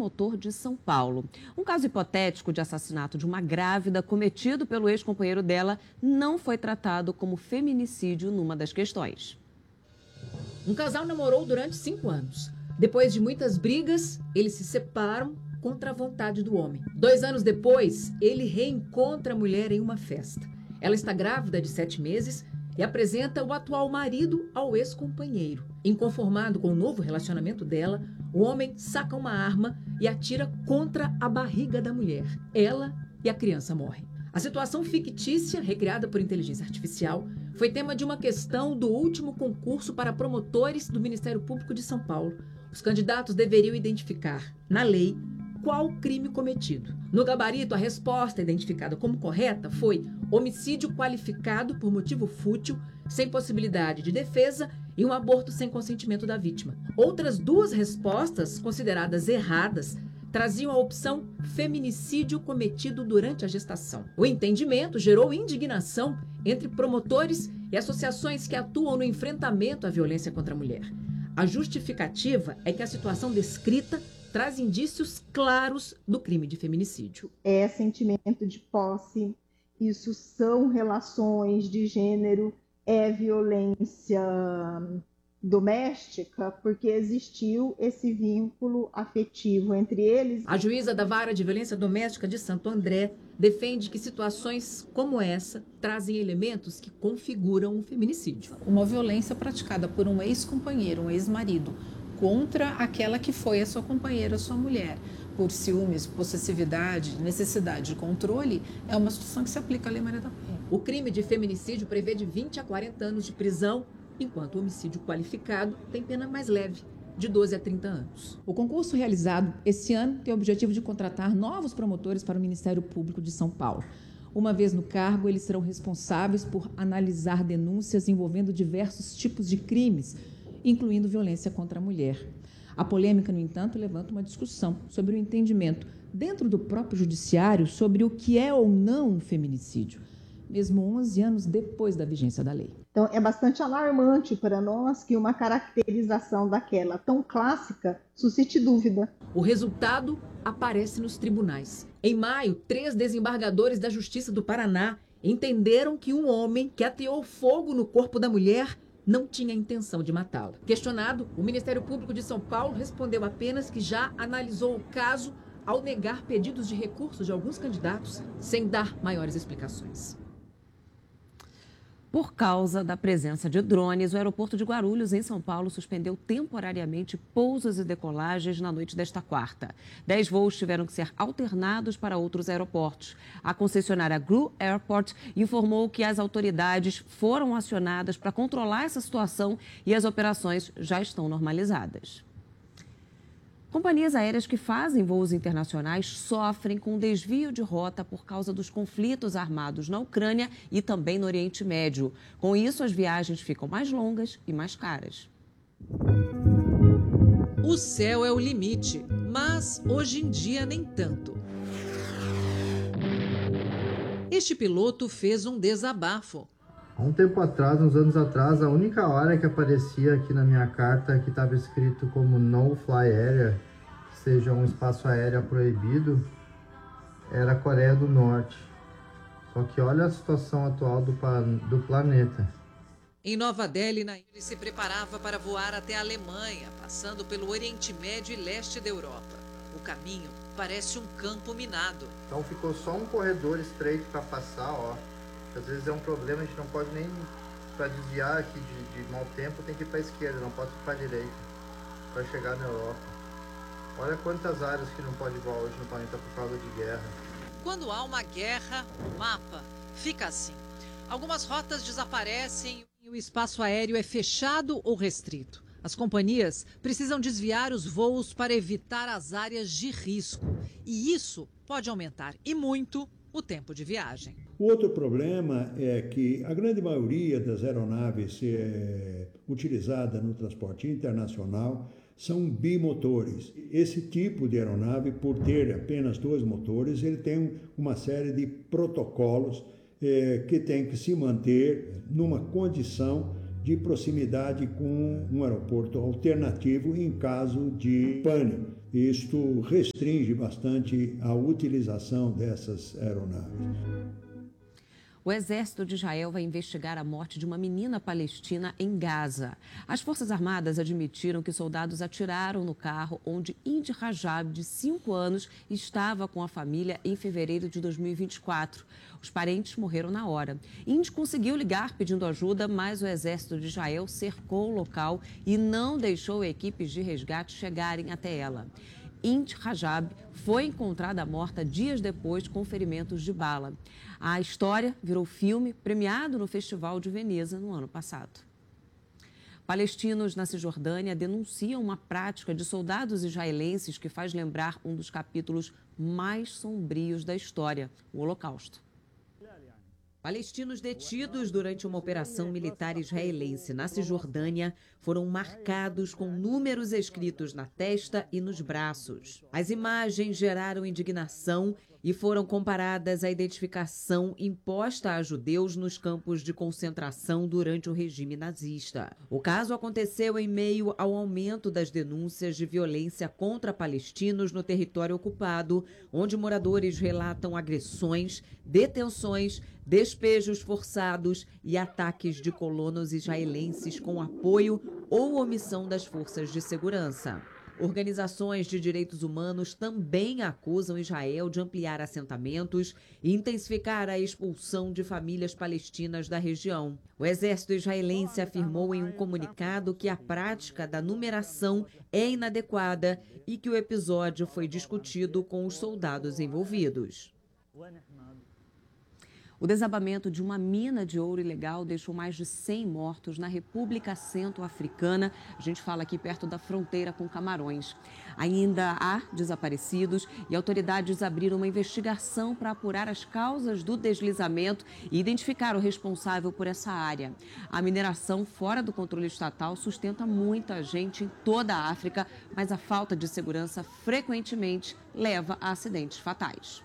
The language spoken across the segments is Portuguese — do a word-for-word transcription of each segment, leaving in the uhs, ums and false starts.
promotor de São Paulo. Um caso hipotético de assassinato de uma grávida cometido pelo ex-companheiro dela não foi tratado como feminicídio numa das questões. Um casal namorou durante cinco anos. Depois de muitas brigas, eles se separam contra a vontade do homem. Dois anos depois, ele reencontra a mulher em uma festa. Ela está grávida de sete meses e apresenta o atual marido ao ex-companheiro. Inconformado com o novo relacionamento dela, o homem saca uma arma e atira contra a barriga da mulher. Ela e a criança morrem. A situação fictícia, recriada por inteligência artificial, foi tema de uma questão do último concurso para promotores do Ministério Público de São Paulo. Os candidatos deveriam identificar, na lei, qual o crime cometido. No gabarito, a resposta identificada como correta foi homicídio qualificado por motivo fútil, sem possibilidade de defesa e um aborto sem consentimento da vítima. Outras duas respostas, consideradas erradas, traziam a opção feminicídio cometido durante a gestação. O entendimento gerou indignação entre promotores e associações que atuam no enfrentamento à violência contra a mulher. A justificativa é que a situação descrita traz indícios claros do crime de feminicídio. É sentimento de posse, isso são relações de gênero, é violência doméstica, porque existiu esse vínculo afetivo entre eles. A juíza da Vara de Violência Doméstica de Santo André defende que situações como essa trazem elementos que configuram um feminicídio. Uma violência praticada por um ex-companheiro, um ex-marido, contra aquela que foi a sua companheira, a sua mulher, por ciúmes, possessividade, necessidade de controle, é uma situação que se aplica à Lei Maria da Penha. O crime de feminicídio prevê de vinte a quarenta anos de prisão, enquanto o homicídio qualificado tem pena mais leve, de doze a trinta anos. O concurso realizado esse ano tem o objetivo de contratar novos promotores para o Ministério Público de São Paulo. Uma vez no cargo, eles serão responsáveis por analisar denúncias envolvendo diversos tipos de crimes, incluindo violência contra a mulher. A polêmica, no entanto, levanta uma discussão sobre o entendimento dentro do próprio judiciário sobre o que é ou não um feminicídio, mesmo onze anos depois da vigência da lei. Então, é bastante alarmante para nós que uma caracterização daquela tão clássica suscite dúvida. O resultado aparece nos tribunais. Em maio, três desembargadores da Justiça do Paraná entenderam que um homem que ateou fogo no corpo da mulher não tinha intenção de matá-la. Questionado, o Ministério Público de São Paulo respondeu apenas que já analisou o caso ao negar pedidos de recurso de alguns candidatos, sem dar maiores explicações. Por causa da presença de drones, o aeroporto de Guarulhos, em São Paulo, suspendeu temporariamente pousos e decolagens na noite desta quarta. Dez voos tiveram que ser alternados para outros aeroportos. A concessionária Gru Airport informou que as autoridades foram acionadas para controlar essa situação e as operações já estão normalizadas. Companhias aéreas que fazem voos internacionais sofrem com desvio de rota por causa dos conflitos armados na Ucrânia e também no Oriente Médio. Com isso, as viagens ficam mais longas e mais caras. O céu é o limite, mas hoje em dia nem tanto. Este piloto fez um desabafo. Há um tempo atrás, uns anos atrás, a única hora que aparecia aqui na minha carta que estava escrito como No Fly Area, que seja um espaço aéreo proibido, era a Coreia do Norte. Só que olha a situação atual do, do planeta. Em Nova Delhi, ele se preparava para voar até a Alemanha, passando pelo Oriente Médio e leste da Europa. O caminho parece um campo minado. Então ficou só um corredor estreito para passar, ó. Às vezes é um problema, a gente não pode nem, para desviar aqui de, de mau tempo, tem que ir para a esquerda, não pode ir para a direita, para chegar na Europa. Olha quantas áreas que não pode voar hoje no planeta por causa de guerra. Quando há uma guerra, o mapa fica assim. Algumas rotas desaparecem e o espaço aéreo é fechado ou restrito. As companhias precisam desviar os voos para evitar as áreas de risco. E isso pode aumentar, e muito, o tempo de viagem. O outro problema é que a grande maioria das aeronaves é, utilizadas no transporte internacional são bimotores. Esse tipo de aeronave, por ter apenas dois motores, ele tem uma série de protocolos é, que tem que se manter numa condição de proximidade com um aeroporto alternativo em caso de pane. Isto restringe bastante a utilização dessas aeronaves. O exército de Israel vai investigar a morte de uma menina palestina em Gaza. As Forças Armadas admitiram que soldados atiraram no carro onde Indy Rajab, de cinco anos, estava com a família em fevereiro de dois mil e vinte e quatro. Os parentes morreram na hora. Indy conseguiu ligar pedindo ajuda, mas o exército de Israel cercou o local e não deixou equipes de resgate chegarem até ela. Indy Rajab foi encontrada morta dias depois com ferimentos de bala. A história virou filme premiado no Festival de Veneza no ano passado. Palestinos na Cisjordânia denunciam uma prática de soldados israelenses que faz lembrar um dos capítulos mais sombrios da história, o Holocausto. Palestinos detidos durante uma operação militar israelense na Cisjordânia foram marcados com números escritos na testa e nos braços. As imagens geraram indignação e foram comparadas à identificação imposta a judeus nos campos de concentração durante o regime nazista. O caso aconteceu em meio ao aumento das denúncias de violência contra palestinos no território ocupado, onde moradores relatam agressões, detenções, despejos forçados e ataques de colonos israelenses com apoio ou omissão das forças de segurança. Organizações de direitos humanos também acusam Israel de ampliar assentamentos e intensificar a expulsão de famílias palestinas da região. O exército israelense afirmou em um comunicado que a prática da numeração é inadequada e que o episódio foi discutido com os soldados envolvidos. O desabamento de uma mina de ouro ilegal deixou mais de cem mortos na República Centro-Africana. A gente fala aqui perto da fronteira com Camarões. Ainda há desaparecidos e autoridades abriram uma investigação para apurar as causas do deslizamento e identificar o responsável por essa área. A mineração fora do controle estatal sustenta muita gente em toda a África, mas a falta de segurança frequentemente leva a acidentes fatais.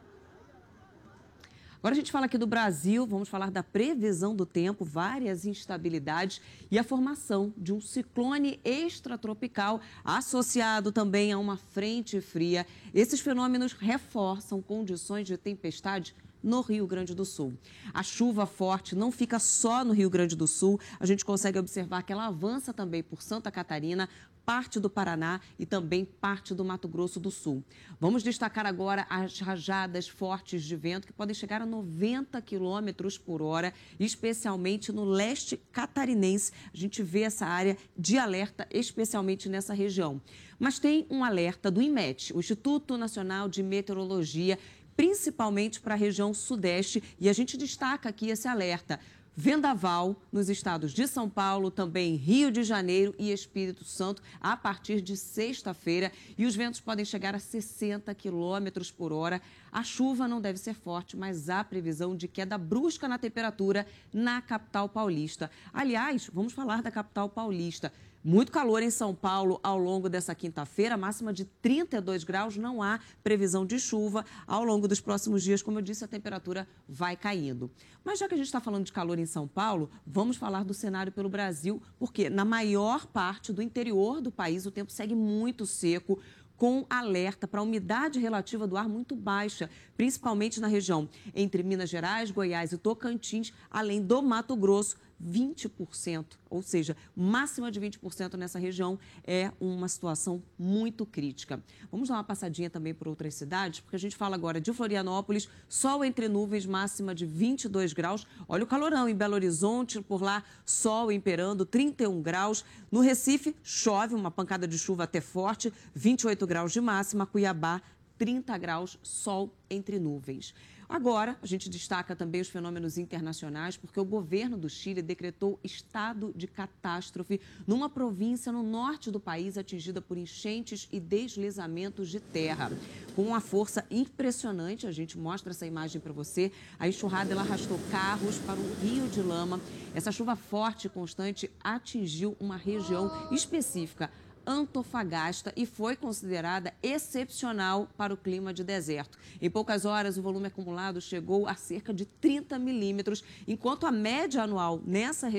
Agora a gente fala aqui do Brasil, vamos falar da previsão do tempo, várias instabilidades e a formação de um ciclone extratropical associado também a uma frente fria. Esses fenômenos reforçam condições de tempestade no Rio Grande do Sul. A chuva forte não fica só no Rio Grande do Sul, a gente consegue observar que ela avança também por Santa Catarina, parte do Paraná e também parte do Mato Grosso do Sul. Vamos destacar agora as rajadas fortes de vento que podem chegar a noventa quilômetros por hora, especialmente no leste catarinense. A gente vê essa área de alerta, especialmente nessa região. Mas tem um alerta do INMET, o Instituto Nacional de Meteorologia, principalmente para a região sudeste, e a gente destaca aqui esse alerta. Vendaval nos estados de São Paulo, também Rio de Janeiro e Espírito Santo a partir de sexta-feira e os ventos podem chegar a sessenta quilômetros por hora. A chuva não deve ser forte, mas há previsão de queda brusca na temperatura na capital paulista. Aliás, vamos falar da capital paulista. Muito calor em São Paulo ao longo dessa quinta-feira, máxima de trinta e dois graus, não há previsão de chuva. Ao longo dos próximos dias, como eu disse, a temperatura vai caindo. Mas já que a gente está falando de calor em São Paulo, vamos falar do cenário pelo Brasil, porque na maior parte do interior do país o tempo segue muito seco, com alerta para a umidade relativa do ar muito baixa, principalmente na região entre Minas Gerais, Goiás e Tocantins, além do Mato Grosso, vinte por cento, ou seja, máxima de vinte por cento nessa região é uma situação muito crítica. Vamos dar uma passadinha também por outras cidades, porque a gente fala agora de Florianópolis, sol entre nuvens, máxima de vinte e dois graus. Olha o calorão em Belo Horizonte, por lá, sol imperando, trinta e um graus. No Recife, chove, uma pancada de chuva até forte, vinte e oito graus de máxima. Cuiabá, trinta graus, sol entre nuvens. Agora, a gente destaca também os fenômenos internacionais, porque o governo do Chile decretou estado de catástrofe numa província no norte do país atingida por enchentes e deslizamentos de terra. Com uma força impressionante, a gente mostra essa imagem para você, a enxurrada ela arrastou carros para um rio de lama. Essa chuva forte e constante atingiu uma região específica, Antofagasta, e foi considerada excepcional para o clima de deserto. Em poucas horas, o volume acumulado chegou a cerca de trinta milímetros, enquanto a média anual nessa região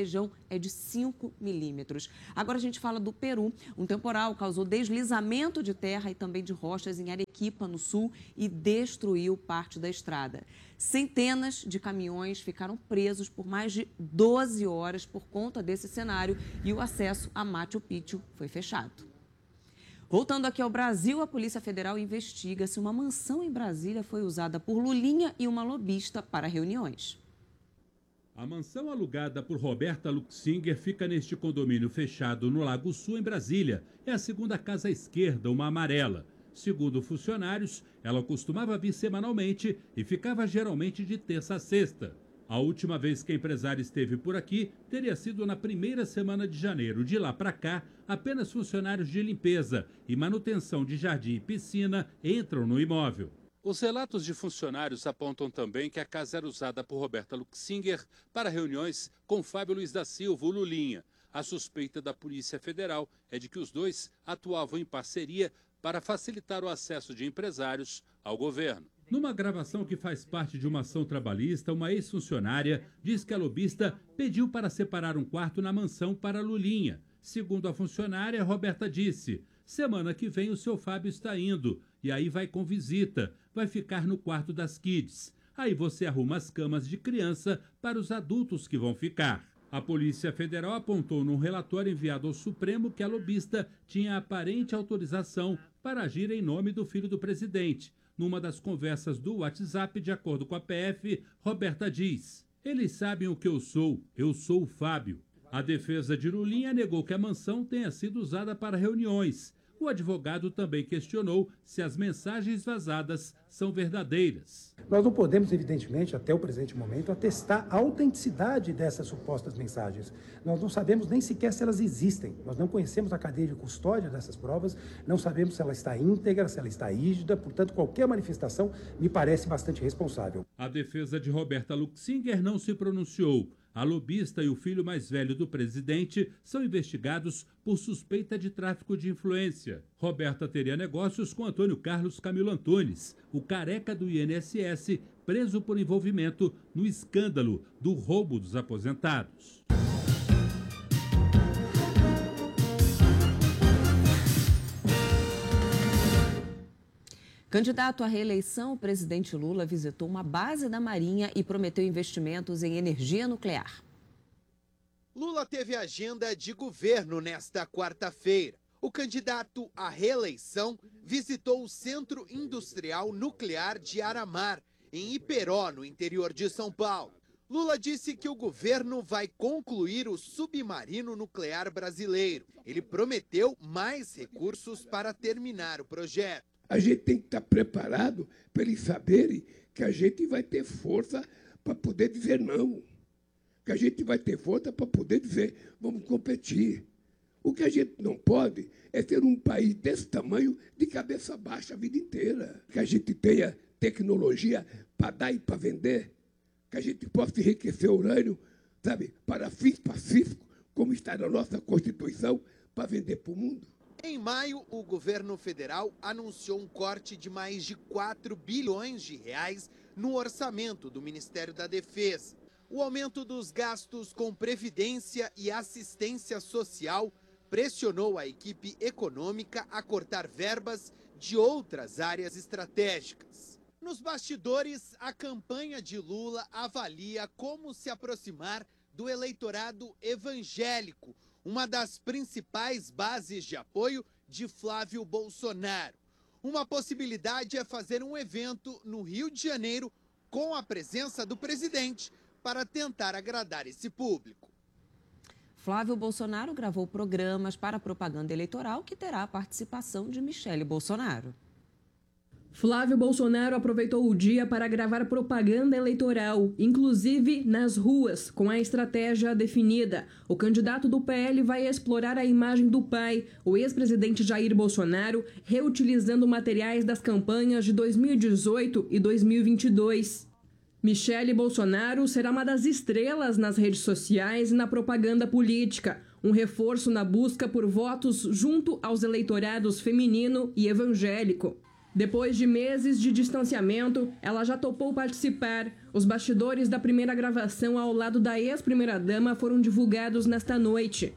é de cinco milímetros. Agora a gente fala do Peru. Um temporal causou deslizamento de terra e também de rochas em Arequipa, no sul, e destruiu parte da estrada. Centenas de caminhões ficaram presos por mais de doze horas por conta desse cenário e o acesso a Machu Picchu foi fechado. Voltando aqui ao Brasil, a Polícia Federal investiga se uma mansão em Brasília foi usada por Lulinha e uma lobista para reuniões. A mansão alugada por Roberta Luxinger fica neste condomínio fechado no Lago Sul, em Brasília. É a segunda casa à esquerda, uma amarela. Segundo funcionários, ela costumava vir semanalmente e ficava geralmente de terça a sexta. A última vez que a empresária esteve por aqui teria sido na primeira semana de janeiro. De lá para cá, apenas funcionários de limpeza e manutenção de jardim e piscina entram no imóvel. Os relatos de funcionários apontam também que a casa era usada por Roberta Luxinger para reuniões com Fábio Luiz da Silva, o Lulinha. A suspeita da Polícia Federal é de que os dois atuavam em parceria para facilitar o acesso de empresários ao governo. Numa gravação que faz parte de uma ação trabalhista, uma ex-funcionária diz que a lobista pediu para separar um quarto na mansão para Lulinha. Segundo a funcionária, Roberta disse: semana que vem o seu Fábio está indo, e aí vai com visita, vai ficar no quarto das kids. Aí você arruma as camas de criança para os adultos que vão ficar. A Polícia Federal apontou num relatório enviado ao Supremo que a lobista tinha aparente autorização para agir em nome do filho do presidente. Numa das conversas do WhatsApp, de acordo com a P F, Roberta diz: eles sabem o que eu sou, eu sou o Fábio. A defesa de Lulinha negou que a mansão tenha sido usada para reuniões. O advogado também questionou se as mensagens vazadas são verdadeiras. Nós não podemos, evidentemente, até o presente momento, atestar a autenticidade dessas supostas mensagens. Nós não sabemos nem sequer se elas existem. Nós não conhecemos a cadeia de custódia dessas provas, não sabemos se ela está íntegra, se ela está rígida. Portanto, qualquer manifestação me parece bastante responsável. A defesa de Roberta Luxinger não se pronunciou. A lobista e o filho mais velho do presidente são investigados por suspeita de tráfico de influência. Roberta teria negócios com Antônio Carlos Camilo Antunes, o careca do I N S S, preso por envolvimento no escândalo do roubo dos aposentados. Candidato à reeleição, o presidente Lula visitou uma base da Marinha e prometeu investimentos em energia nuclear. Lula teve agenda de governo nesta quarta-feira. O candidato à reeleição visitou o Centro Industrial Nuclear de Aramar, em Iperó, no interior de São Paulo. Lula disse que o governo vai concluir o submarino nuclear brasileiro. Ele prometeu mais recursos para terminar o projeto. A gente tem que estar preparado para eles saberem que a gente vai ter força para poder dizer não. Que a gente vai ter força para poder dizer, vamos competir. O que a gente não pode é ter um país desse tamanho de cabeça baixa a vida inteira. Que a gente tenha tecnologia para dar e para vender. Que a gente possa enriquecer urânio, sabe, para fins pacíficos, como está na nossa Constituição, para vender para o mundo. Em maio, o governo federal anunciou um corte de mais de quatro bilhões de reais no orçamento do Ministério da Defesa. O aumento dos gastos com previdência e assistência social pressionou a equipe econômica a cortar verbas de outras áreas estratégicas. Nos bastidores, a campanha de Lula avalia como se aproximar do eleitorado evangélico, uma das principais bases de apoio de Flávio Bolsonaro. Uma possibilidade é fazer um evento no Rio de Janeiro com a presença do presidente para tentar agradar esse público. Flávio Bolsonaro gravou programas para propaganda eleitoral que terá a participação de Michele Bolsonaro. Flávio Bolsonaro aproveitou o dia para gravar propaganda eleitoral, inclusive nas ruas, com a estratégia definida. O candidato do P L vai explorar a imagem do pai, o ex-presidente Jair Bolsonaro, reutilizando materiais das campanhas de dois mil e dezoito e dois mil e vinte e dois. Michele Bolsonaro será uma das estrelas nas redes sociais e na propaganda política, um reforço na busca por votos junto aos eleitorados feminino e evangélico. Depois de meses de distanciamento, ela já topou participar. Os bastidores da primeira gravação ao lado da ex-primeira-dama foram divulgados nesta noite.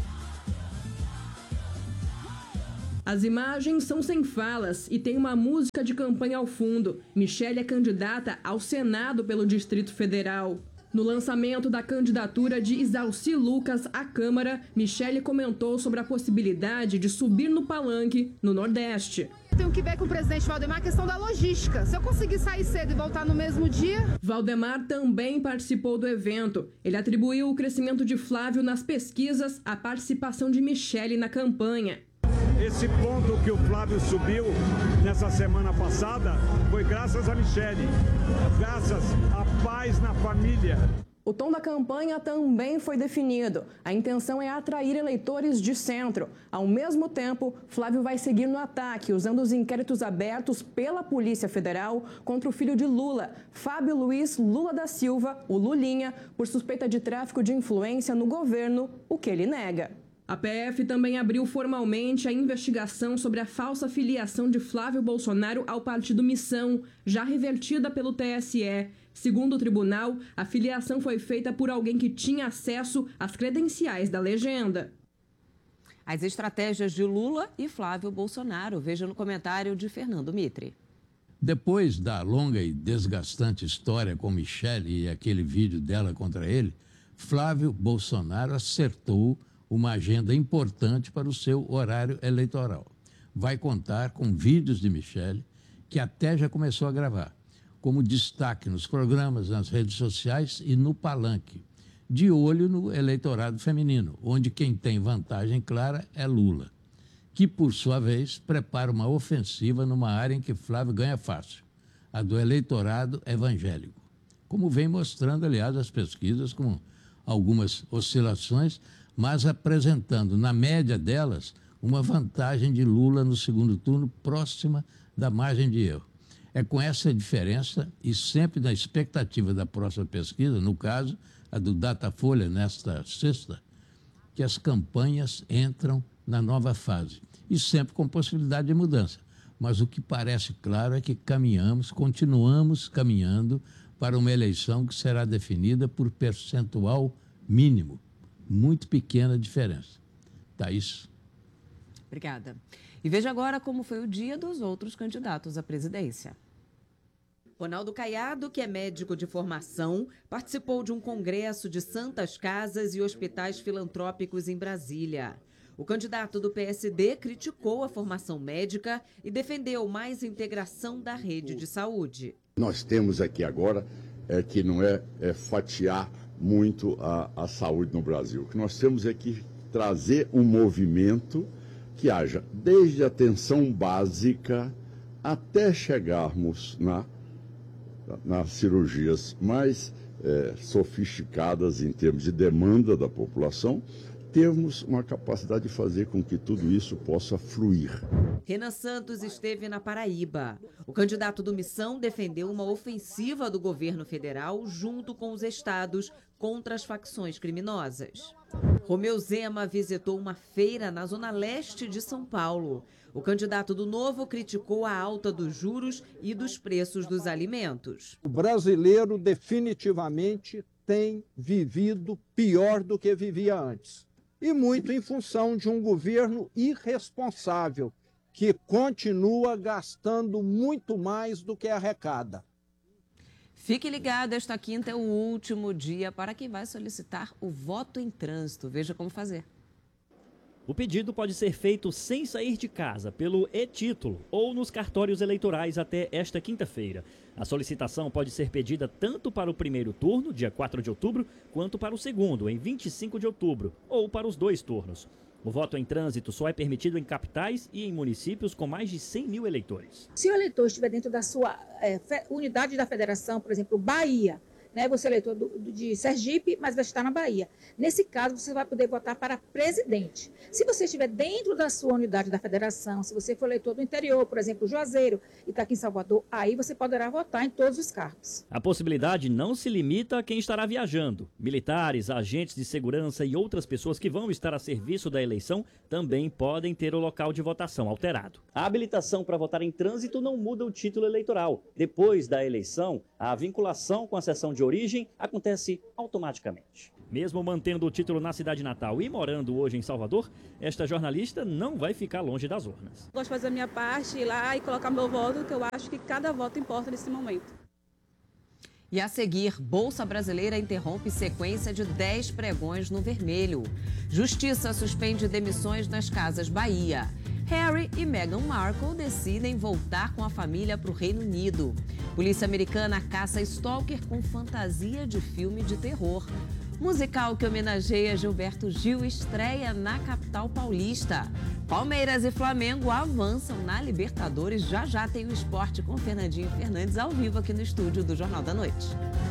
As imagens são sem falas e tem uma música de campanha ao fundo. Michelle é candidata ao Senado pelo Distrito Federal. No lançamento da candidatura de Isalci Lucas à Câmara, Michelle comentou sobre a possibilidade de subir no palanque no Nordeste. Tenho que ver com o presidente Valdemar a questão da logística. Se eu conseguir sair cedo e voltar no mesmo dia... Valdemar também participou do evento. Ele atribuiu o crescimento de Flávio nas pesquisas à participação de Michelle na campanha. Esse ponto que o Flávio subiu nessa semana passada foi graças a Michelle, graças à paz na família. O tom da campanha também foi definido. A intenção é atrair eleitores de centro. Ao mesmo tempo, Flávio vai seguir no ataque, usando os inquéritos abertos pela Polícia Federal contra o filho de Lula, Fábio Luiz Lula da Silva, o Lulinha, por suspeita de tráfico de influência no governo, o que ele nega. A P F também abriu formalmente a investigação sobre a falsa filiação de Flávio Bolsonaro ao partido Missão, já revertida pelo T S E. Segundo o tribunal, a filiação foi feita por alguém que tinha acesso às credenciais da legenda. As estratégias de Lula e Flávio Bolsonaro. Veja no comentário de Fernando Mitre. Depois da longa e desgastante história com Michelle e aquele vídeo dela contra ele, Flávio Bolsonaro acertou uma agenda importante para o seu horário eleitoral. Vai contar com vídeos de Michelle, que até já começou a gravar, como destaque nos programas, nas redes sociais e no palanque, de olho no eleitorado feminino, onde quem tem vantagem clara é Lula, que, por sua vez, prepara uma ofensiva numa área em que Flávio ganha fácil, a do eleitorado evangélico, como vem mostrando, aliás, as pesquisas, com algumas oscilações, mas apresentando, na média delas, uma vantagem de Lula no segundo turno próxima da margem de erro. É com essa diferença e sempre na expectativa da próxima pesquisa, no caso, a do Datafolha nesta sexta, que as campanhas entram na nova fase e sempre com possibilidade de mudança. Mas o que parece claro é que caminhamos, continuamos caminhando para uma eleição que será definida por percentual mínimo. Muito pequena diferença. Thaís. Obrigada. E veja agora como foi o dia dos outros candidatos à presidência. Ronaldo Caiado, que é médico de formação, participou de um congresso de santas casas e hospitais filantrópicos em Brasília. O candidato do P S D criticou a formação médica e defendeu mais integração da rede de saúde. Nós temos aqui agora é que não é, é fatiar muito a, a saúde no Brasil. O que nós temos é que trazer um movimento que haja desde a atenção básica até chegarmos na, nas cirurgias mais é, sofisticadas em termos de demanda da população, termos uma capacidade de fazer com que tudo isso possa fluir. Renan Santos esteve na Paraíba. O candidato do Missão defendeu uma ofensiva do governo federal junto com os estados contra as facções criminosas. Romeu Zema visitou uma feira na zona leste de São Paulo. O candidato do Novo criticou a alta dos juros e dos preços dos alimentos. O brasileiro definitivamente tem vivido pior do que vivia antes. E muito em função de um governo irresponsável, que continua gastando muito mais do que arrecada. Fique ligado, esta quinta é o último dia para quem vai solicitar o voto em trânsito. Veja como fazer. O pedido pode ser feito sem sair de casa, pelo e-título ou nos cartórios eleitorais até esta quinta-feira. A solicitação pode ser pedida tanto para o primeiro turno, dia quatro de outubro, quanto para o segundo, em vinte e cinco de outubro, ou para os dois turnos. O voto em trânsito só é permitido em capitais e em municípios com mais de cem mil eleitores. Se o eleitor estiver dentro da sua é, unidade da federação, por exemplo, Bahia, né? Você é eleitor do, do, de Sergipe, mas vai estar na Bahia. Nesse caso, você vai poder votar para presidente. Se você estiver dentro da sua unidade da federação, se você for eleitor do interior, por exemplo, Juazeiro, e está aqui em Salvador, aí você poderá votar em todos os cargos. A possibilidade não se limita a quem estará viajando. Militares, agentes de segurança e outras pessoas que vão estar a serviço da eleição também podem ter o local de votação alterado. A habilitação para votar em trânsito não muda o título eleitoral. Depois da eleição, a vinculação com a seção de origem acontece automaticamente. Mesmo mantendo o título na cidade natal e morando hoje em Salvador, esta jornalista não vai ficar longe das urnas. Gosto de fazer a minha parte, ir lá e colocar meu voto, que eu acho que cada voto importa nesse momento. E a seguir, Bolsa Brasileira interrompe sequência de dez pregões no vermelho. Justiça suspende demissões nas Casas Bahia. Harry e Meghan Markle decidem voltar com a família para o Reino Unido. Polícia americana caça stalker com fantasia de filme de terror. Musical que homenageia Gilberto Gil estreia na capital paulista. Palmeiras e Flamengo avançam na Libertadores. Já já tem o esporte com Fernandinho Fernandes ao vivo aqui no estúdio do Jornal da Noite.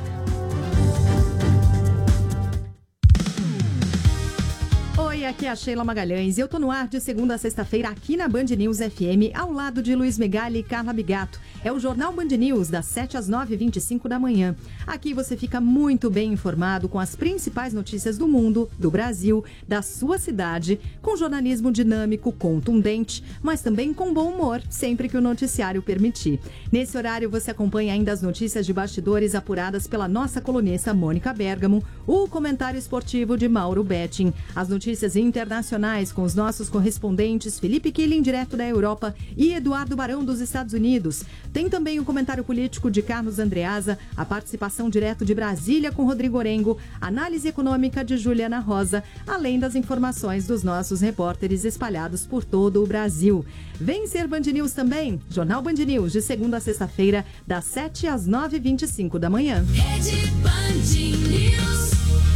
Oi, aqui é a Sheila Magalhães e eu tô no ar de segunda a sexta-feira aqui na Band News F M, ao lado de Luiz Megali e Carla Bigato. É o Jornal Band News, das sete às nove e vinte e cinco da manhã. Aqui você fica muito bem informado com as principais notícias do mundo, do Brasil, da sua cidade, com jornalismo dinâmico, contundente, mas também com bom humor, sempre que o noticiário permitir. Nesse horário você acompanha ainda as notícias de bastidores apuradas pela nossa colunista Mônica Bergamo, o comentário esportivo de Mauro Betting, as notícias internacionais com os nossos correspondentes Felipe Killing, direto da Europa, e Eduardo Barão, dos Estados Unidos. Tem também o comentário político de Carlos Andreasa, a participação direto de Brasília com Rodrigo Orengo, análise econômica de Juliana Rosa, além das informações dos nossos repórteres espalhados por todo o Brasil. Vem ser Band News também, Jornal Band News, de segunda a sexta-feira, das sete às nove e vinte e cinco da manhã. Rede Band News.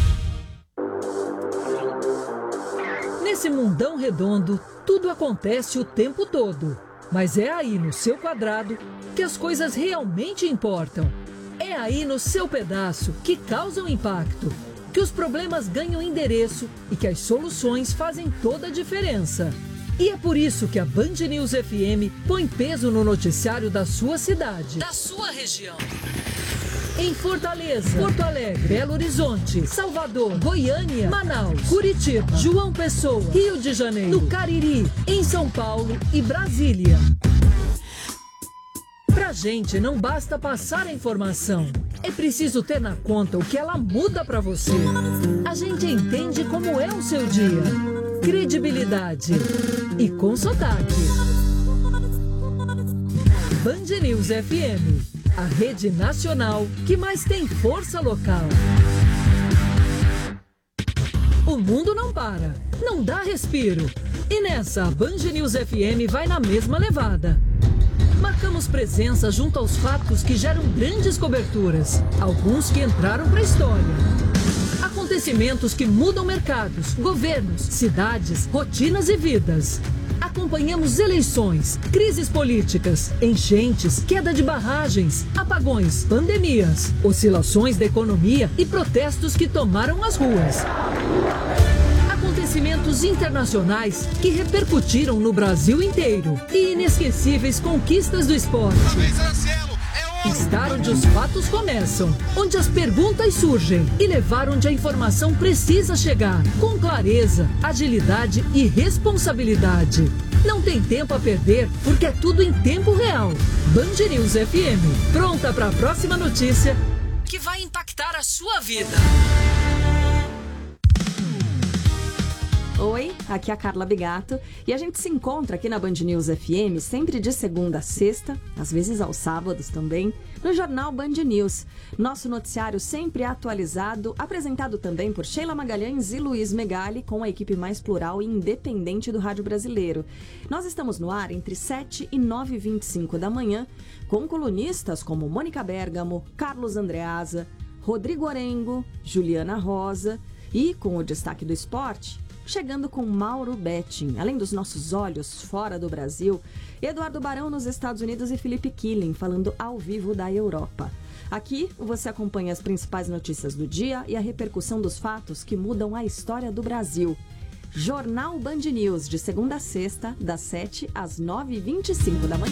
Nesse mundão redondo, tudo acontece o tempo todo. Mas é aí no seu quadrado que as coisas realmente importam. É aí no seu pedaço que causam impacto, que os problemas ganham endereço e que as soluções fazem toda a diferença. E é por isso que a Band News F M põe peso no noticiário da sua cidade, Da sua região. em Fortaleza, Porto Alegre, Belo Horizonte, Salvador, Goiânia, Manaus, Curitiba, João Pessoa, Rio de Janeiro, no Cariri, em São Paulo e Brasília. Pra gente não basta passar a informação, é preciso ter na conta o que ela muda pra você. A gente entende como é o seu dia. Credibilidade e com sotaque. Band News F M, a rede nacional que mais tem força local. O mundo não para, não dá respiro. E nessa, a Band News F M vai na mesma levada. Marcamos presença junto aos fatos que geram grandes coberturas, alguns que entraram para a história. Acontecimentos que mudam mercados, governos, cidades, rotinas e vidas. Acompanhamos eleições, crises políticas, enchentes, queda de barragens, apagões, pandemias, oscilações da economia e protestos que tomaram as ruas. Acontecimentos internacionais que repercutiram no Brasil inteiro e inesquecíveis conquistas do esporte. Estar onde os fatos começam, onde as perguntas surgem e levar onde a informação precisa chegar, com clareza, agilidade e responsabilidade. Não tem tempo a perder, porque é tudo em tempo real. Band News F M, pronta para a próxima notícia Que vai impactar a sua vida. Oi, aqui é a Carla Bigato e a gente se encontra aqui na Band News F M sempre de segunda a sexta, às vezes aos sábados também, no Jornal Band News. Nosso noticiário sempre atualizado, apresentado também por Sheila Magalhães e Luiz Megali, com a equipe mais plural e independente do rádio brasileiro. Nós estamos no ar entre sete e nove e vinte e cinco da manhã, com colunistas como Mônica Bergamo, Carlos Andreasa, Rodrigo Orengo, Juliana Rosa, E com o destaque do esporte, chegando com Mauro Betting. Além dos nossos olhos fora do Brasil, Eduardo Barão nos Estados Unidos e Felipe Killing falando ao vivo da Europa. Aqui você acompanha as principais notícias do dia e a repercussão dos fatos que mudam a história do Brasil. Jornal Band News, de segunda a sexta, das sete às nove e vinte e cinco da manhã.